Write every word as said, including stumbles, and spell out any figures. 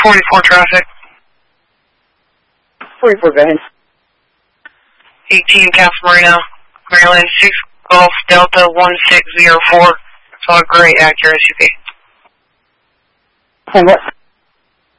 forty-four traffic. forty-four, go ahead. eighteen Casa Marina, Maryland, six Golf Delta one six zero four. Saw a great accuracy. And what?